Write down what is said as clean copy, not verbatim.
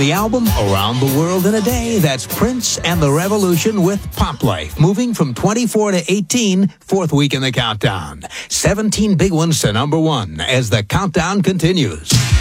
the album Around the World in a Day. That's Prince and the Revolution with Pop Life, moving from 24 to 18, fourth week in the countdown. 17 big ones to number one as the countdown continues.